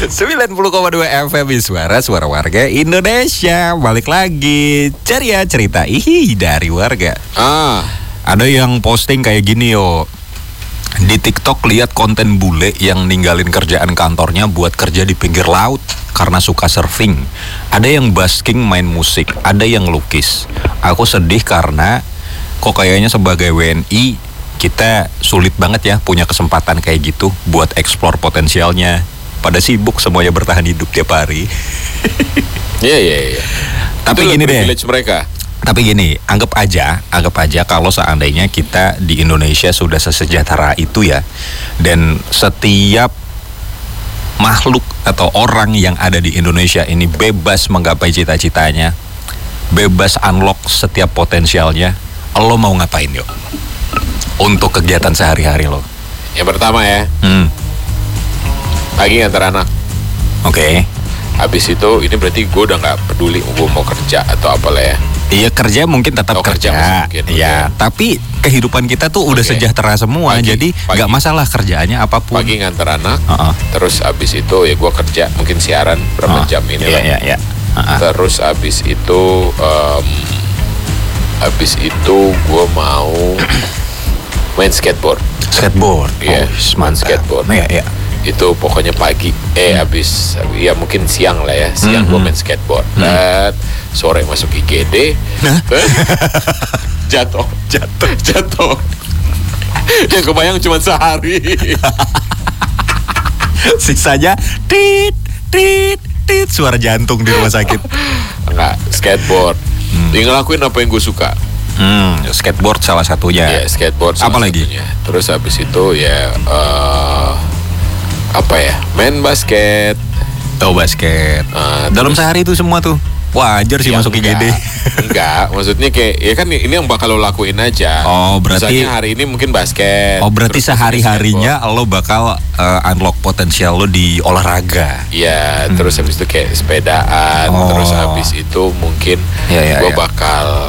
90,2 FM Suara warga Indonesia. Balik lagi ceria cerita dari warga. Ada yang posting kayak gini yo. Di TikTok lihat konten bule yang ninggalin kerjaan kantornya buat kerja di pinggir laut karena suka surfing. Ada yang basking main musik, ada yang lukis. Aku sedih karena kok kayaknya sebagai WNI kita sulit banget ya punya kesempatan kayak gitu buat eksplor potensialnya. Pada sibuk semuanya bertahan hidup tiap hari. Iya. Tapi gini deh. Mereka. Tapi gini, anggap aja kalau seandainya kita di Indonesia sudah sesejahtera itu ya, dan setiap makhluk atau orang yang ada di Indonesia ini bebas menggapai cita-citanya, bebas unlock setiap potensialnya, lo mau ngapain yuk? Untuk kegiatan sehari-hari lo? Yang pertama ya, pagi ngantar anak. Oke. Habis itu ini berarti gue udah nggak peduli gue mau kerja atau apalah ya. Iya, kerja mungkin tetap kerja. Iya, tapi kehidupan kita tuh udah sejahtera semua, jadi nggak masalah kerjaannya apapun. Pagi ngantar anak, terus habis itu ya gue kerja, mungkin siaran berapa jam ini lah. Iya. Terus habis itu gue mau main skateboard. Iya, main skateboard. Iya. Itu pokoknya pagi. Habis ya mungkin siang lah ya. Siang gue main skateboard. Dan sore masuk IGD. Jatuh. Yang kebayang cuma sehari. Sisanya tit suara jantung di rumah sakit. Enggak, skateboard. Ngelakuin apa yang gue suka. Skateboard salah satunya. Iya, skateboard apa lagi? Satunya. Terus habis itu ya main basket. Basket. Dalam sehari itu semua tuh wajar sih masuk IGD. Enggak, maksudnya kayak ya kan ini yang bakal lo lakuin aja. Berarti misalnya hari ini mungkin basket. Berarti sehari-harinya lo bakal unlock potensial lo di olahraga. Iya, terus habis itu kayak sepedaan, terus habis itu mungkin gue bakal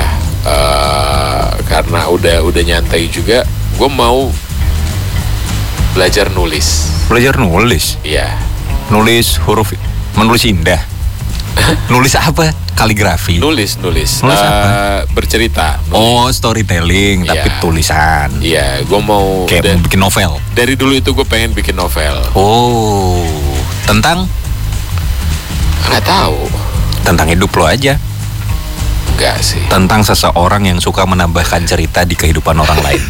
karena udah nyantai juga, gue mau belajar nulis. Iya. Nulis huruf, menulis indah. Nulis apa? Kaligrafi. Nulis apa? Bercerita. Storytelling, tapi tulisan. Iya, gue mau kayak mau bikin novel. Dari dulu itu gue pengen bikin novel. Tentang? Nggak tahu. Tentang hidup lo aja. Enggak sih. Tentang seseorang yang suka menambahkan cerita di kehidupan orang lain.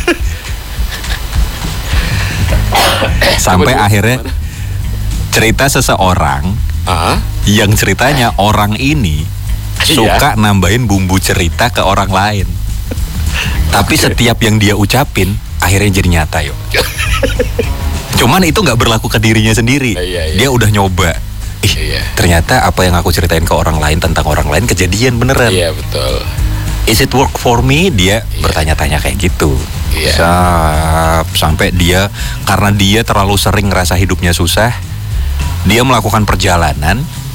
Sampai akhirnya cerita seseorang yang ceritanya orang ini suka nambahin bumbu cerita ke orang lain. Tapi setiap yang dia ucapin akhirnya jadi nyata yuk. Cuman itu gak berlaku ke dirinya sendiri. Dia udah nyoba. Ternyata apa yang aku ceritain ke orang lain tentang orang lain kejadian beneran. Iya, betul. Is it work for me? Dia bertanya-tanya kayak gitu. Sampai karena dia terlalu sering ngerasa hidupnya susah, dia melakukan perjalanan